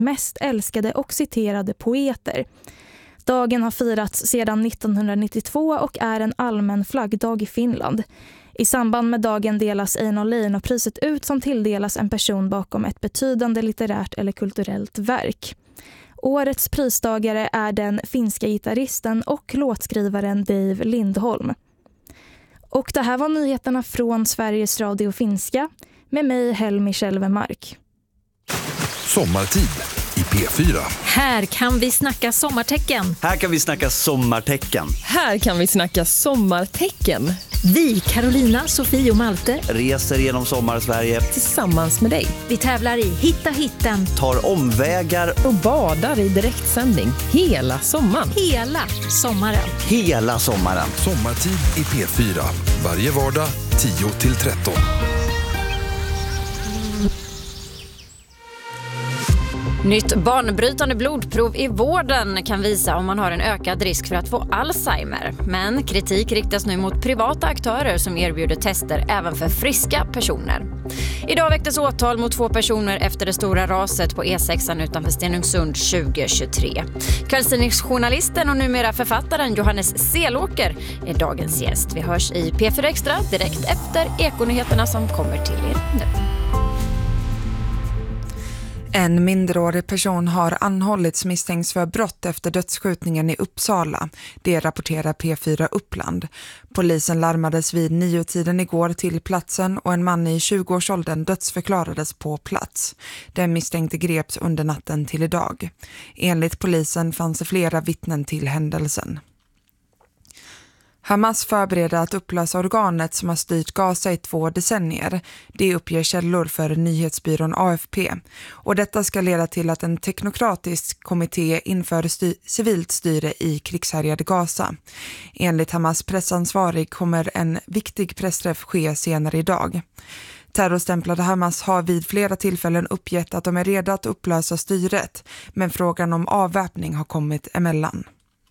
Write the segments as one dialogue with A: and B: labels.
A: mest älskade och citerade poeter. Dagen har firats sedan 1992 och är en allmän flaggdag i Finland. I samband med dagen delas Eino Leino-priset ut som tilldelas en person bakom ett betydande litterärt eller kulturellt verk. Årets pristagare är den finska gitarristen och låtskrivaren Dave Lindholm. Och det här var nyheterna från Sveriges Radio Finska med mig Helmi Kjellvemark.
B: Sommartid i P4.
C: Här kan vi snacka sommartecken.
D: Här kan vi snacka sommartecken.
E: Här kan vi snacka sommartecken.
C: Vi, Carolina, Sofie och Malte,
D: reser genom Sommarsverige
E: tillsammans med dig.
C: vi tävlar i Hitta hitten
D: tar omvägar
E: Och badar i direktsändning hela sommaren.
C: hela sommaren.
D: hela sommaren.
B: Sommartid i P4. Varje vardag 10-13.
F: Nytt banbrytande blodprov i vården kan visa om man har en ökad risk för att få Alzheimer. Men kritik riktas nu mot privata aktörer som erbjuder tester även för friska personer. Idag väcktes åtal mot 2 personer efter det stora raset på E6 utanför Stenungsund 2023. Kvällstidningsjournalisten och numera författaren Johannes Selåker är dagens gäst. Vi hörs i P4 Extra direkt efter Ekonyheterna som kommer till er nu.
G: En minderårig person har anhållits misstänks för brott efter dödsskjutningen i Uppsala. Det rapporterar P4 Uppland. Polisen larmades vid 9-tiden igår till platsen och en man i 20-årsåldern dödsförklarades på plats. Den misstänkte greps under natten till idag. Enligt polisen fanns det flera vittnen till händelsen. Hamas förbereder att upplösa organet som har styrt Gaza i 2 decennier. Det uppger källor för nyhetsbyrån AFP. Och detta ska leda till att en teknokratisk kommitté inför civilt styre i krigshärjade Gaza. Enligt Hamas pressansvarig kommer en viktig pressträff ske senare idag. Terrorstämplade Hamas har vid flera tillfällen uppgett att de är redo att upplösa styret, men frågan om avväpning har kommit emellan.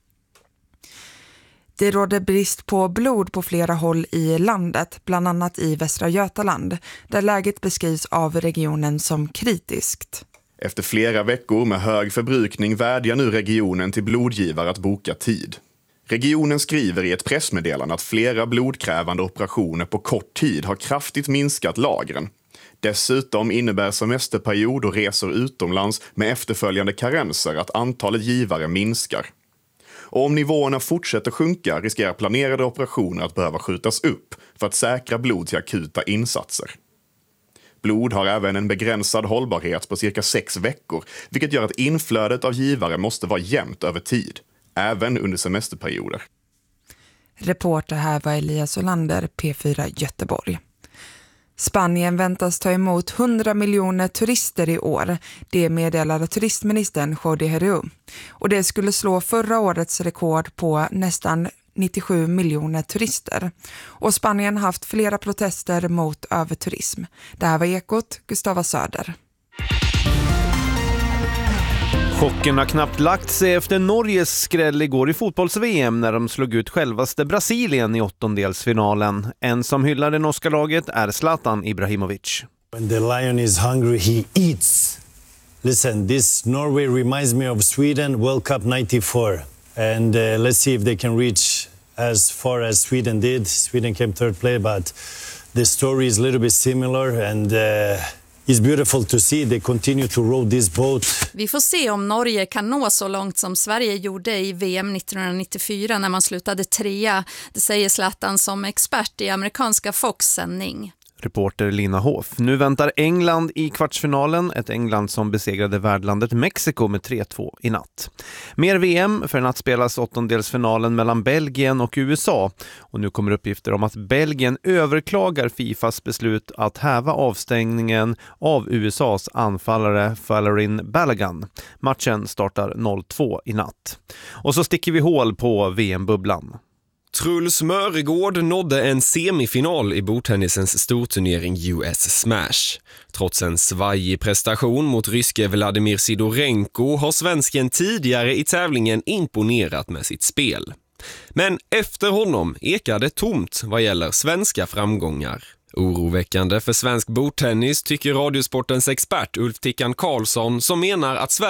G: Det råder brist på blod på flera håll i landet, bland annat i Västra Götaland, där läget beskrivs av regionen som kritiskt.
H: Efter flera veckor med hög förbrukning vädjar nu regionen till blodgivare att boka tid. Regionen skriver i ett pressmeddelande att flera blodkrävande operationer på kort tid har kraftigt minskat lagren. Dessutom innebär semesterperiod och resor utomlands med efterföljande karenser att antalet givare minskar. Och om nivåerna fortsätter sjunka riskerar planerade operationer att behöva skjutas upp för att säkra blod till akuta insatser. Blod har även en begränsad hållbarhet på cirka 6 veckor, vilket gör att inflödet av givare måste vara jämnt över tid, även under semesterperioder.
G: Reporter här var Elias Olander, P4 Göteborg. Spanien väntas ta emot 100 miljoner turister i år. Det meddelade turistministern Jordi Herrera. Och det skulle slå förra årets rekord på nästan 97 miljoner turister. Och Spanien har haft flera protester mot överturism. Det här var Ekot, Gustava Söder.
I: Chocken har knappt lagt sig efter Norges skräll igår i fotbolls-VM när de slog ut självaste Brasilien i 8-delsfinalen. En som hyllar det norska laget är Zlatan Ibrahimovic.
J: When the lion is hungry, he eats. Listen, this Norway reminds me of Sweden World Cup 94. And let's see if they can reach as far as Sweden did. Sweden came third place, but the story is a little bit similar and... It's beautiful to see they continue to row this boat.
K: Vi får se om Norge kan nå så långt som Sverige gjorde i VM 1994 när man slutade 3. Det säger Zlatan som expert i amerikanska Fox-sändning.
I: Reporter Lina Hoff. Nu väntar England i kvartsfinalen. Ett England som besegrade värdlandet Mexiko med 3-2 i natt. Mer VM, för natt spelas 8-delsfinalen mellan Belgien och USA. Och nu kommer uppgifter om att Belgien överklagar FIFAs beslut att häva avstängningen av USAs anfallare Folarin Balogun. Matchen startar 0-2 i natt. Och så sticker vi hål på VM-bubblan.
L: Truls Mörgård nådde en semifinal i bordtennisens storturnering US Smash. Trots en svajig prestation mot ryske Vladimir Sidorenko har svensken tidigare i tävlingen imponerat med sitt spel. Men efter honom ekade tomt vad gäller svenska framgångar. Oroväckande för svensk bordtennis tycker Radiosportens expert Ulf Tickan Karlsson, som menar att Sverige